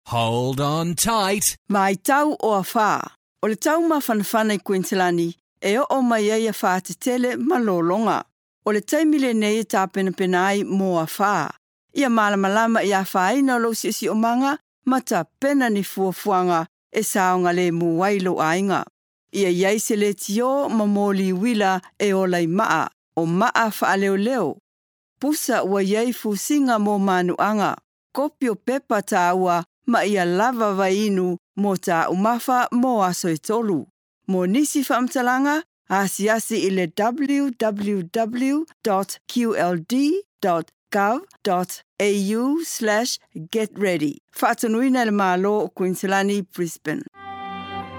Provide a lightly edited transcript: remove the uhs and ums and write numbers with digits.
Hold on tight. Mai tau o a whā. O le tau mawhanawhana I Queenslandi, e o mai ai a whā te tele malolonga. O le taimile nei e tāpena penai mō a whā. Ia malamalama I a whaina lo si o manga, ma ta pena ni fuafuanga e saonga le muwailo ainga. Ia iai se le tio mamoli wila e o lai maa, o maa wha leo leo. Pusa ua iai fusinga mō manuanga, kopi o pepa ta ua ma ia lava vainu mō ta umafa mō aso e tolu. Mō nisi whaamtalanga, asiasi I le www.qld.gov.au/getready. Whaatanuina le malo o Queenslandi, Brisbane.